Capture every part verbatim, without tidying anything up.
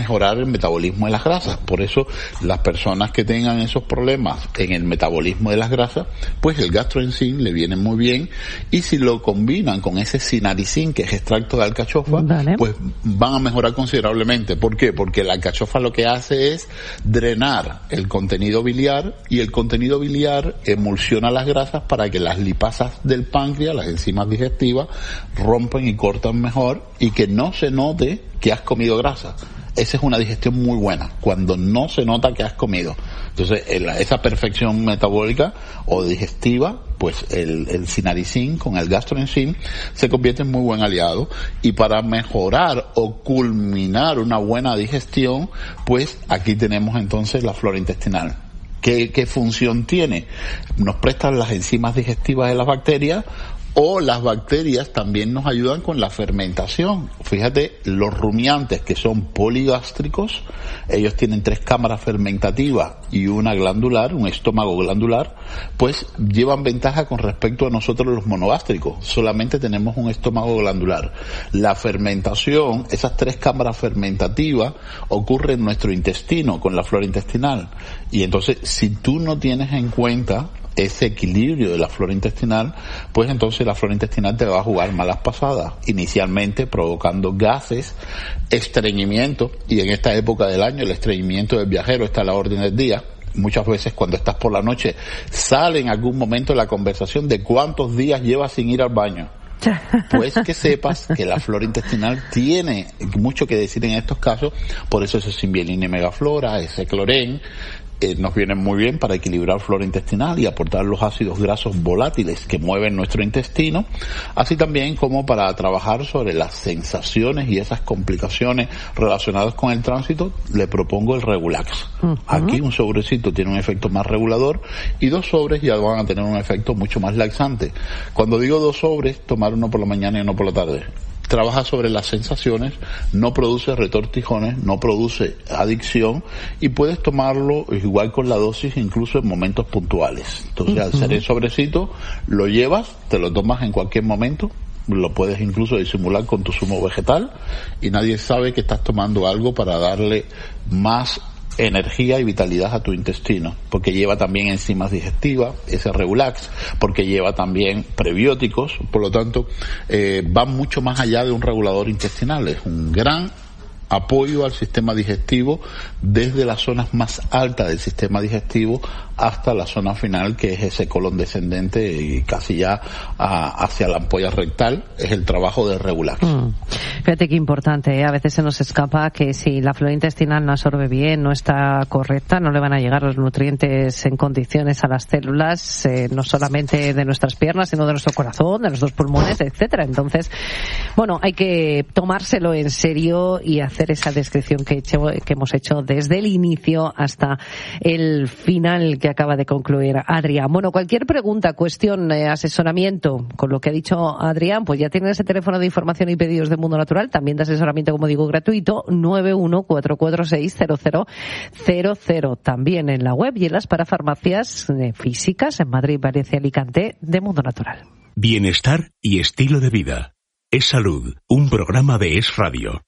mejorar el metabolismo de las grasas. Por eso las personas que tengan esos problemas en el metabolismo de las grasas, pues el gastroensin le viene muy bien, y si lo combinan con ese sinaricin, que es extracto de alcachofa, vale, pues van a mejorar considerablemente. ¿Por qué? Porque la alcachofa lo que hace es drenar el contenido biliar, y el contenido biliar emulsiona las grasas para que las lipasas del páncreas, las enzimas digestivas, rompen y cortan mejor, y que no se note que has comido grasa. Esa es una digestión muy buena, cuando no se nota que has comido. Entonces, esa perfección metabólica o digestiva, pues el, el sinaricin con el gastroensin se convierte en muy buen aliado. Y para mejorar o culminar una buena digestión, pues aquí tenemos entonces la flora intestinal. ¿Qué, qué función tiene? Nos prestan las enzimas digestivas de las bacterias, o las bacterias también nos ayudan con la fermentación. Fíjate, los rumiantes, que son poligástricos, ellos tienen tres cámaras fermentativas y una glandular, un estómago glandular, pues llevan ventaja con respecto a nosotros los monogástricos. Solamente tenemos un estómago glandular. La fermentación, esas tres cámaras fermentativas, ocurre en nuestro intestino, con la flora intestinal. Y entonces, si tú no tienes en cuenta ese equilibrio de la flora intestinal, pues entonces la flora intestinal te va a jugar malas pasadas, inicialmente provocando gases, estreñimiento, y en esta época del año el estreñimiento del viajero está a la orden del día. Muchas veces cuando estás por la noche sale en algún momento la conversación de cuántos días llevas sin ir al baño. Pues que sepas que la flora intestinal tiene mucho que decir en estos casos. Por eso ese Symbielina y Megaflora, ese Cloren, Eh, nos vienen muy bien para equilibrar flora intestinal y aportar los ácidos grasos volátiles que mueven nuestro intestino, así también como para trabajar sobre las sensaciones y esas complicaciones relacionadas con el tránsito. Le propongo el Regulax. Uh-huh. Aquí un sobrecito tiene un efecto más regulador, y dos sobres ya van a tener un efecto mucho más laxante. Cuando digo dos sobres, tomar uno por la mañana y uno por la tarde. Trabaja sobre las sensaciones, no produce retortijones, no produce adicción, y puedes tomarlo igual con la dosis incluso en momentos puntuales. Entonces, uh-huh, al ser el sobrecito, lo llevas, te lo tomas en cualquier momento, lo puedes incluso disimular con tu zumo vegetal, y nadie sabe que estás tomando algo para darle más energía y vitalidad a tu intestino, porque lleva también enzimas digestivas, ese Regulax, porque lleva también prebióticos. Por lo tanto, eh, va mucho más allá de un regulador intestinal. Es un gran apoyo al sistema digestivo, desde las zonas más altas del sistema digestivo hasta la zona final, que es ese colon descendente y casi ya a, hacia la ampolla rectal. Es el trabajo de Regulax. Mm. Fíjate qué importante, ¿eh? A veces se nos escapa que si la flora intestinal no absorbe bien, no está correcta, no le van a llegar los nutrientes en condiciones a las células, eh, no solamente de nuestras piernas, sino de nuestro corazón, de nuestros pulmones, etcétera. Entonces, bueno, hay que tomárselo en serio y hacer esa descripción que, hecho, que hemos hecho desde el inicio hasta el final que acaba de concluir Adrián. Bueno, cualquier pregunta, cuestión, eh, asesoramiento, con lo que ha dicho Adrián, pues ya tienen ese teléfono de información y pedidos de Mundo Natural, también de asesoramiento, como digo, gratuito, nueve uno cuatro cuatro seis cero cero cero cero. También en la web y en las parafarmacias eh, físicas en Madrid, Valencia y Alicante de Mundo Natural. Bienestar y estilo de vida. Es Salud, un programa de Es Radio.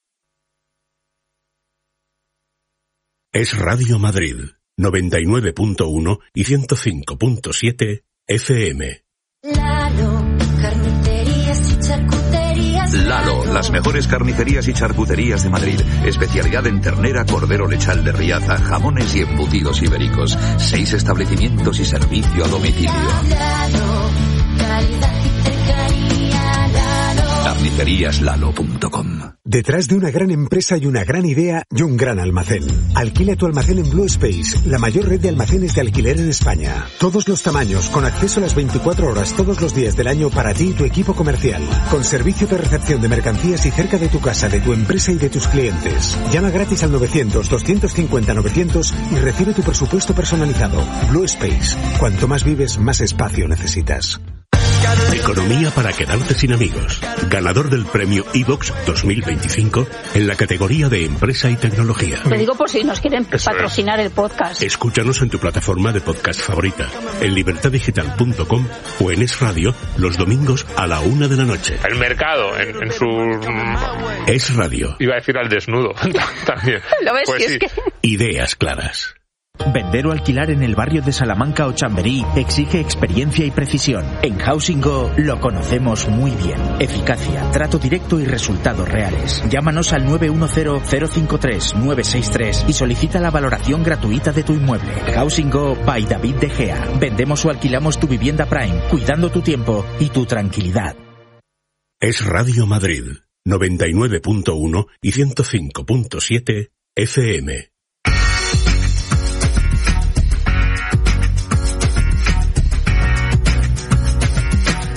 Es Radio Madrid, noventa y nueve punto uno y ciento cinco punto siete F M. Lalo, carnicerías y charcuterías. Lalo, las mejores carnicerías y charcuterías de Madrid. Especialidad en ternera, cordero lechal de Riaza, jamones y embutidos ibéricos. Seis establecimientos y servicio a domicilio. Lalo, calidad y cercanía. Lalo. carnicerías lalo punto com. Detrás de una gran empresa hay una gran idea y un gran almacén. Alquila tu almacén en Blue Space, la mayor red de almacenes de alquiler en España. Todos los tamaños, con acceso a las veinticuatro horas todos los días del año para ti y tu equipo comercial. Con servicio de recepción de mercancías y cerca de tu casa, de tu empresa y de tus clientes. Llama gratis al novecientos, doscientos cincuenta, novecientos y recibe tu presupuesto personalizado. Blue Space. Cuanto más vives, más espacio necesitas. Economía para quedarte sin amigos. Ganador del premio iVox dos mil veinticinco en la categoría de empresa y tecnología. Te digo por si nos quieren patrocinar el podcast. Escúchanos en tu plataforma de podcast favorita, en libertad digital punto com o en Es Radio los domingos a la una de la noche. El mercado en, en su... Es Radio. Iba a decir al desnudo también. ¿Lo ves? Pues Si sí. es que... Ideas claras. Vender o alquilar en el barrio de Salamanca o Chamberí exige experiencia y precisión. En Housing Go lo conocemos muy bien. Eficacia, trato directo y resultados reales. Llámanos al nueve uno cero, cero cinco tres, nueve seis tres y solicita la valoración gratuita de tu inmueble. Housing Go by David De Gea. Vendemos o alquilamos tu vivienda Prime, cuidando tu tiempo y tu tranquilidad. Es Radio Madrid, noventa y nueve punto uno y ciento cinco punto siete F M.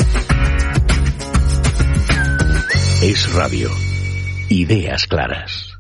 Es Radio. Ideas claras.